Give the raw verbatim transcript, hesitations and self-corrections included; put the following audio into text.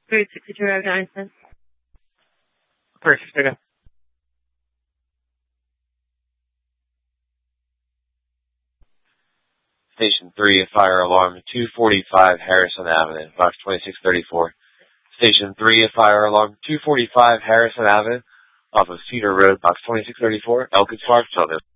Route sixty-two Road, Darlington. Perfect, okay. Station three, fire alarm two forty-five Harrison Avenue, box twenty-six thirty-four. Station three, fire alarm two forty-five Harrison Avenue, off of Cedar Road, box twenty-six thirty-four, Elkins Park, Southern.